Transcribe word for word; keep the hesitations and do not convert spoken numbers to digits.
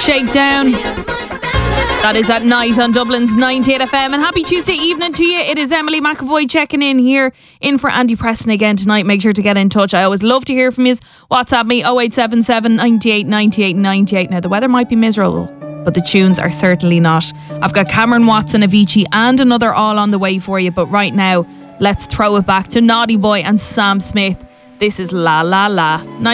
Shakedown. That is at night on Dublin's ninety-eight F M. And happy Tuesday evening to you. It is Emily McAvoy checking in here, in for Andy Preston again tonight. Make sure to get in touch. I always love to hear from you. WhatsApp me oh eight seven seven, ninety-eight, ninety-eight, ninety-eight. Now, the weather might be miserable, but the tunes are certainly not. I've got Cameron Watson, Avicii, and another all on the way for you. But right now, let's throw it back to Naughty Boy and Sam Smith. This is La La La.